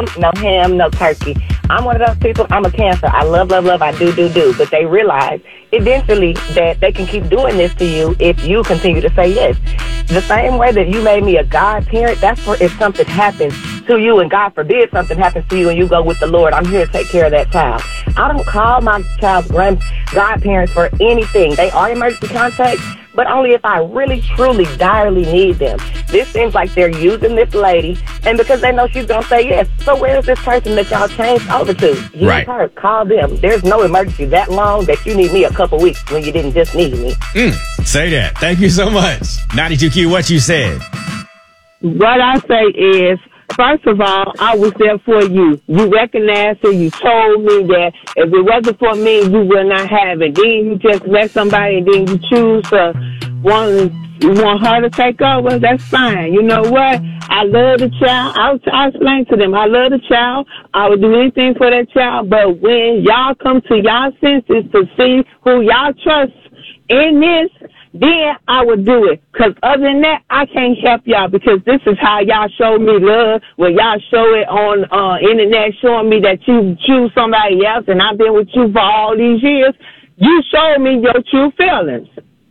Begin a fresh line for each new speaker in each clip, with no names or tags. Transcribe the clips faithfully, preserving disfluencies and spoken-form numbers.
no ham, no turkey. I'm one of those people. I'm a Cancer. I love, love, love. I do, do, do. But they realize eventually that they can keep doing this to you if you continue to say yes. The same way that you made me a godparent, that's for if something happens to you, and God forbid something happens to you and you go with the Lord, I'm here to take care of that child. I don't call my child's grand godparents for anything. They are emergency contacts, but only if I really, truly, direly need them. This seems like they're using this lady, and because they know she's going to say yes. So where's this person that y'all changed over to? Use
right.
her. Call them. There's no emergency that long that you need me a couple weeks when you didn't just need me.
Mm, say that. Thank you so much. ninety-two Q, what you said?
What I say is, first of all, I was there for you. You recognized it. You told me that if it wasn't for me, you would not have it. Then you just met somebody and then you choose to want, you want her to take over. That's fine. You know what? I love the child. I, I explained to them, I love the child. I would do anything for that child. But when y'all come to y'all senses to see who y'all trust in this, then I would do it. Because other than that, I can't help y'all, because this is how y'all show me love. When y'all show it on uh internet, showing me that you choose somebody else and I've been with you for all these years, you showed me your true feelings.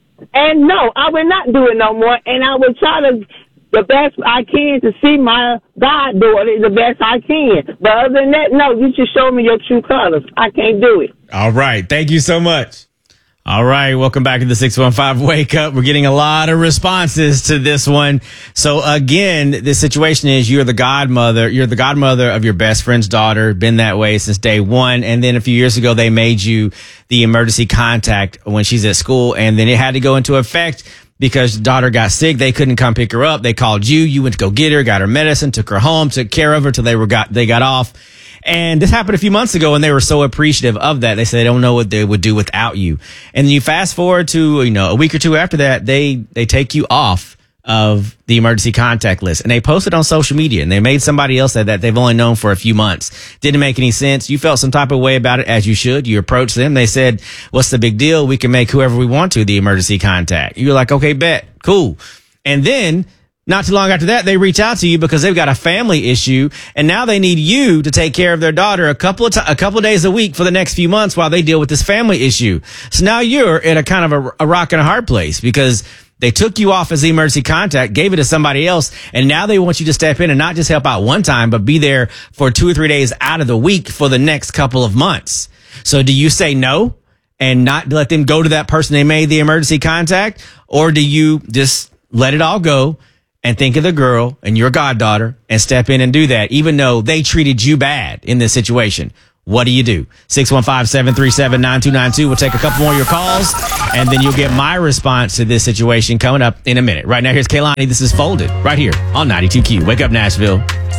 And no, I will not do it no more. And I will try to the best I can to see my goddaughter the best I can. But other than that, no, you just show me your true colors. I can't do it.
All right. Thank you so much. All right. Welcome back to the six one five Wake Up. We're getting a lot of responses to this one. So again, the situation is you're the godmother. You're the godmother of your best friend's daughter. Been that way since day one. And then a few years ago, they made you the emergency contact when she's at school. And then it had to go into effect because daughter got sick. They couldn't come pick her up. They called you. You went to go get her, got her medicine, took her home, took care of her till they were got, they got off. And this happened a few months ago, and they were so appreciative of that. They said they don't know what they would do without you. And then you fast forward to, you know, a week or two after that, they, they take you off of the emergency contact list. And they posted on social media, and they made somebody else say that they've only known for a few months. Didn't make any sense. You felt some type of way about it, as you should. You approached them. They said, what's the big deal? We can make whoever we want to the emergency contact. You're like, okay, bet. Cool. And then not too long after that, they reach out to you because they've got a family issue, and now they need you to take care of their daughter a couple of t- a couple of days a week for the next few months while they deal with this family issue. So now you're in a kind of a, a rock and a hard place because they took you off as the emergency contact, gave it to somebody else, and now they want you to step in and not just help out one time, but be there for two or three days out of the week for the next couple of months. So do you say no and not let them go to that person they made the emergency contact, or do you just let it all go and think of the girl and your goddaughter and step in and do that, even though they treated you bad in this situation? What do you do? six one five, seven three seven, nine two nine two. We'll take a couple more of your calls, and then you'll get my response to this situation coming up in a minute. Right now, here's Kehlani. This is Folded right here on ninety-two Q. Wake up, Nashville.